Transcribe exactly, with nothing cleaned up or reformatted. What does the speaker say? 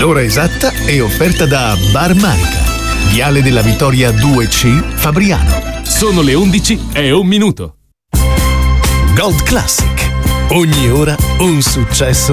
L'ora esatta è offerta da Bar Manica, Viale della Vittoria due C, Fabriano. Sono le undici e un minuto. Gold Classic. Ogni ora un successo